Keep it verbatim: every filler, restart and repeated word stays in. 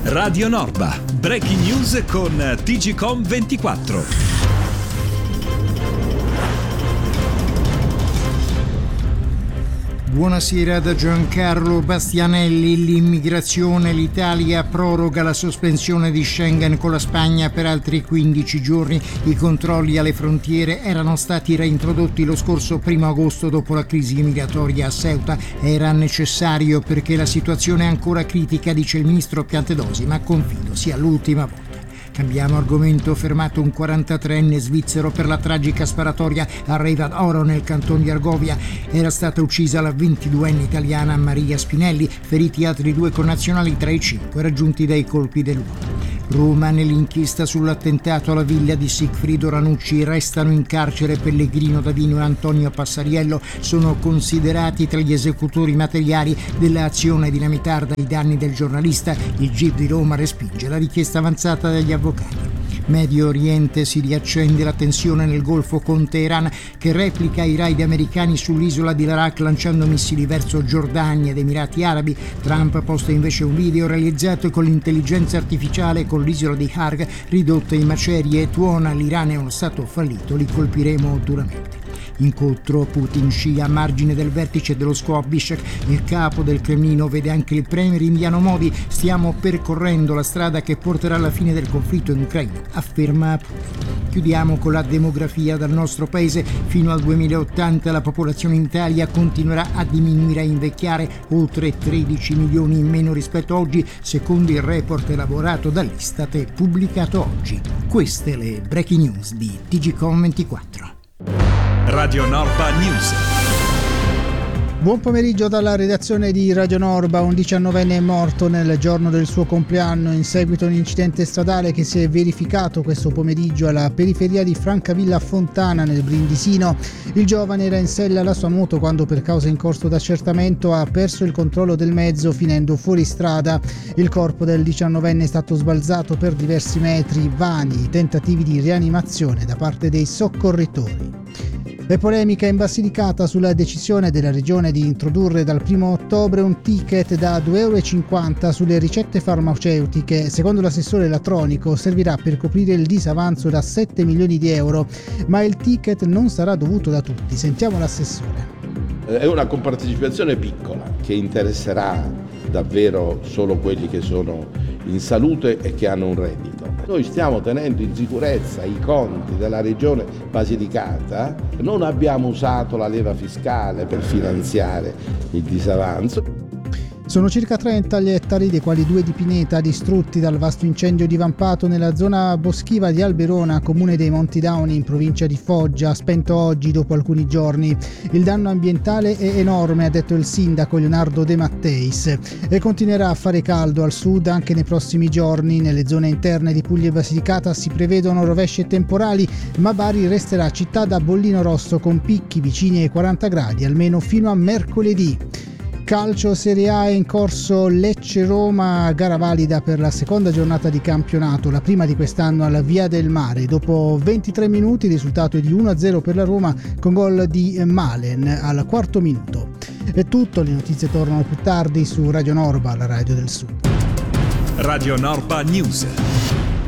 Radio Norba, breaking news con T G C O M ventiquattro. Buonasera da Giancarlo Bastianelli. L'immigrazione, l'Italia proroga la sospensione di Schengen con la Spagna per altri quindici giorni. I controlli alle frontiere erano stati reintrodotti lo scorso primo agosto dopo la crisi migratoria a Ceuta. Era necessario perché la situazione è ancora critica, dice il ministro Piantedosi, ma confido sia l'ultima volta. Cambiamo argomento. Fermato un quarantatreenne svizzero per la tragica sparatoria a Revad Oro nel canton di Argovia. Era stata uccisa la ventiduenne italiana Maria Spinelli, feriti altri due connazionali tra i cinque raggiunti dai colpi dell'uomo. Roma, nell'inchiesta sull'attentato alla villa di Sigfrido Ranucci restano in carcere Pellegrino Davino e Antonio Passariello. Sono considerati tra gli esecutori materiali dell'azione dinamitarda ai danni del giornalista. Il G I P di Roma respinge la richiesta avanzata dagli avvocati. Medio Oriente, si riaccende la tensione nel Golfo con Teheran che replica i raid americani sull'isola di Larak lanciando missili verso Giordania ed Emirati Arabi. Trump posta invece un video realizzato con l'intelligenza artificiale con l'isola di Harg ridotta in macerie e tuona: l'Iran è uno stato fallito, li colpiremo duramente. Incontro Putin-Xi a margine del vertice dello Squad Bishkek. Il capo del Cremlino vede anche il premier indiano Modi. Stiamo percorrendo la strada che porterà alla fine del conflitto in Ucraina, afferma Putin. Chiudiamo con la demografia del nostro paese. Fino al duemilaottanta la popolazione in Italia continuerà a diminuire e invecchiare, oltre tredici milioni in meno rispetto a oggi, secondo il report elaborato dall'Istat e pubblicato oggi. Queste le breaking news di T G C O M ventiquattro. Radio Norba News. Buon pomeriggio dalla redazione di Radio Norba. Un diciannovenne è morto nel giorno del suo compleanno in seguito a un incidente stradale che si è verificato questo pomeriggio alla periferia di Francavilla Fontana nel Brindisino. Il giovane era in sella alla sua moto quando, per causa in corso d'accertamento, ha perso il controllo del mezzo finendo fuori strada. Il corpo del diciannovenne è stato sbalzato per diversi metri, vani tentativi di rianimazione da parte dei soccorritori. E polemica in Basilicata sulla decisione della regione di introdurre dal primo ottobre un ticket da due euro e cinquanta sulle ricette farmaceutiche. Secondo l'assessore Latronico servirà per coprire il disavanzo da sette milioni di euro, ma il ticket non sarà dovuto da tutti. Sentiamo l'assessore. È una compartecipazione piccola che interesserà davvero solo quelli che sono in salute e che hanno un reddito. Noi stiamo tenendo in sicurezza i conti della regione Basilicata, non abbiamo usato la leva fiscale per finanziare il disavanzo. Sono circa trenta gli ettari, dei quali due di pineta, distrutti dal vasto incendio divampato nella zona boschiva di Alberona, comune dei Monti Dauni, in provincia di Foggia, spento oggi dopo alcuni giorni. Il danno ambientale è enorme, ha detto il sindaco Leonardo De Matteis, e continuerà a fare caldo al sud anche nei prossimi giorni. Nelle zone interne di Puglia e Basilicata si prevedono rovesce temporali, ma Bari resterà città da bollino rosso con picchi vicini ai quaranta gradi almeno fino a mercoledì. Calcio Serie A, è in corso Lecce-Roma, gara valida per la seconda giornata di campionato, la prima di quest'anno alla Via del Mare. Dopo ventitré minuti il risultato è di uno a zero per la Roma con gol di Malen al quarto minuto. È tutto, le notizie tornano più tardi su Radio Norba, la radio del Sud. Radio Norba News.